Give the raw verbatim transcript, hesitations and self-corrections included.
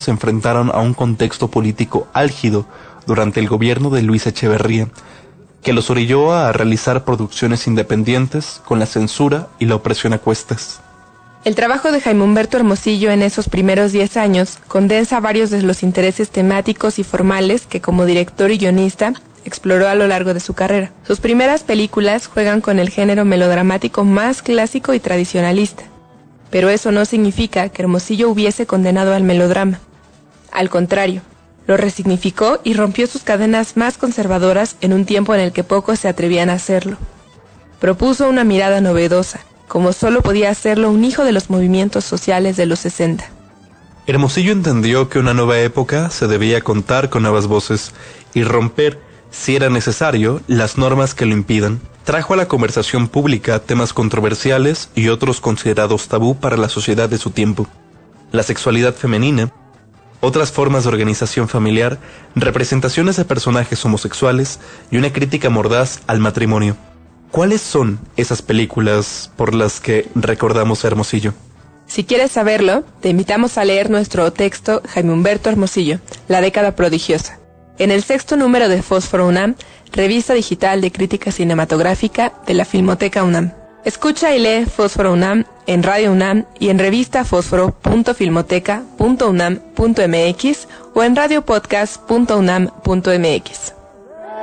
se enfrentaron a un contexto político álgido durante el gobierno de Luis Echeverría, que los orilló a realizar producciones independientes con la censura y la opresión a cuestas. El trabajo de Jaime Humberto Hermosillo en esos primeros diez años condensa varios de los intereses temáticos y formales que como director y guionista exploró a lo largo de su carrera. Sus primeras películas juegan con el género melodramático más clásico y tradicionalista, pero eso no significa que Hermosillo hubiese condenado al melodrama. Al contrario, lo resignificó y rompió sus cadenas más conservadoras en un tiempo en el que pocos se atrevían a hacerlo. Propuso una mirada novedosa, como solo podía hacerlo un hijo de los movimientos sociales de los sesenta. Hermosillo entendió que una nueva época se debía contar con nuevas voces y romper, si era necesario, las normas que lo impidan. Trajo a la conversación pública temas controversiales y otros considerados tabú para la sociedad de su tiempo. La sexualidad femenina, otras formas de organización familiar, representaciones de personajes homosexuales y una crítica mordaz al matrimonio. ¿Cuáles son esas películas por las que recordamos a Hermosillo? Si quieres saberlo, te invitamos a leer nuestro texto Jaime Humberto Hermosillo, La década prodigiosa, en el sexto número de Fósforo UNAM, revista digital de crítica cinematográfica de la Filmoteca UNAM. Escucha y lee Fósforo UNAM en Radio UNAM y en revista fósforo punto filmoteca punto unam punto mx o en radiopodcast punto unam punto mx.